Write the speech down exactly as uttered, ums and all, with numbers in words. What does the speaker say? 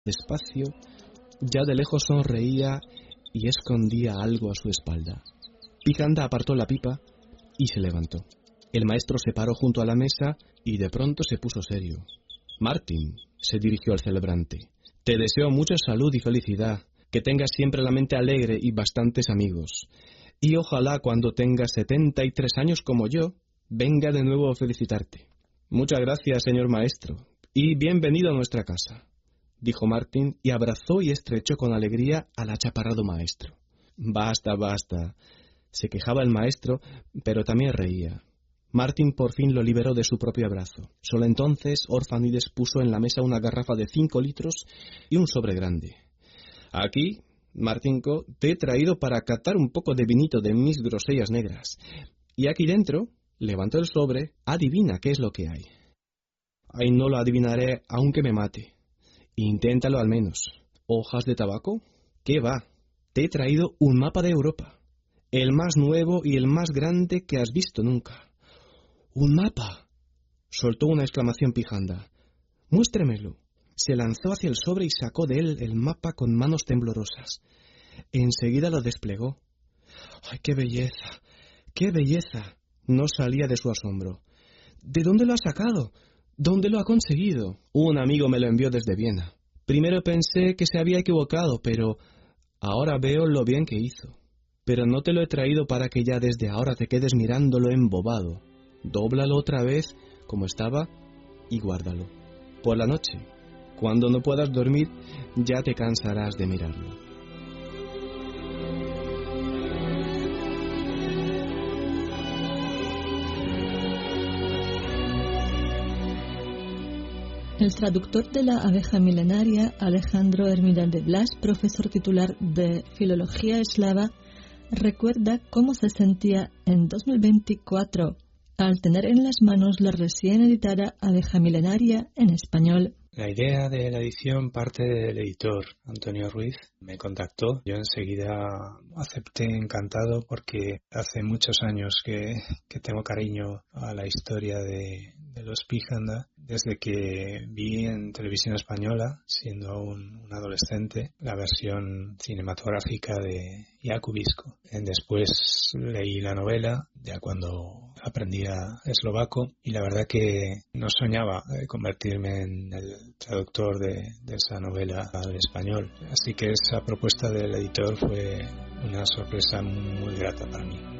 despacio, ya de lejos sonreía y escondía algo a su espalda. Picanda apartó la pipa y se levantó. El maestro se paró junto a la mesa y de pronto se puso serio. Martin, se dirigió al celebrante, te deseo mucha salud y felicidad, que tengas siempre la mente alegre y bastantes amigos. Y ojalá cuando tengas setenta y tres años como yo, venga de nuevo a felicitarte. Muchas gracias, señor maestro, y bienvenido a nuestra casa, dijo Martin y abrazó y estrechó con alegría al achaparrado maestro. Basta, basta, se quejaba el maestro, pero también reía. Martin por fin lo liberó de su propio abrazo. Solo entonces Orfanides puso en la mesa una garrafa de cinco litros y un sobre grande. Aquí, Martinko, te he traído para catar un poco de vinito de mis grosellas negras. Y aquí dentro, levantó el sobre, adivina qué es lo que hay. Ay, no lo adivinaré aunque me mate. Inténtalo al menos. ¿Hojas de tabaco? ¿Qué va? Te he traído un mapa de Europa. El más nuevo y el más grande que has visto nunca. ¡Un mapa!, soltó una exclamación Pijanda. Muéstremelo. Se lanzó hacia el sobre y sacó de él el mapa con manos temblorosas. Enseguida lo desplegó. ¡Ay, qué belleza! ¡Qué belleza! No salía de su asombro. ¿De dónde lo ha sacado? ¿Dónde lo ha conseguido? Un amigo me lo envió desde Viena. Primero pensé que se había equivocado, pero ahora veo lo bien que hizo. Pero no te lo he traído para que ya desde ahora te quedes mirándolo embobado. Dóblalo otra vez, como estaba, y guárdalo. Por la noche, cuando no puedas dormir, ya te cansarás de mirarlo. El traductor de la abeja milenaria, Alejandro Hermidal de Blas, profesor titular de Filología Eslava, recuerda cómo se sentía en dos mil veinticuatro al tener en las manos la recién editada Abeja Milenaria en español. La idea de la edición parte del editor, Antonio Ruiz. Me contactó, yo enseguida acepté encantado porque hace muchos años que, que tengo cariño a la historia de, de los Pijanda, desde que vi en televisión española, siendo aún un adolescente, la versión cinematográfica de Jakubisco. Después leí la novela, ya cuando aprendía eslovaco, y la verdad que no soñaba convertirme en el traductor de, de esa novela al español. Así que esa propuesta del editor fue una sorpresa muy grata para mí.